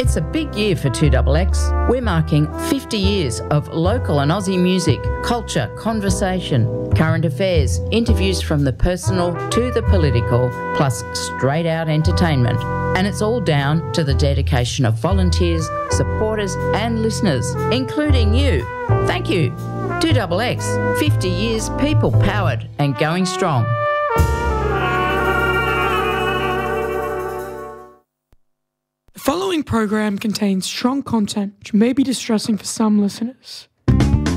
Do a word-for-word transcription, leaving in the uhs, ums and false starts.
It's a big year for two X X. We're marking fifty years of local and Aussie music, culture, conversation, current affairs, interviews from the personal to the political, plus straight out entertainment. And it's all down to the dedication of volunteers, supporters and listeners, including you. Thank you. two X X, fifty years people powered and going strong. The following program contains strong content which may be distressing for some listeners.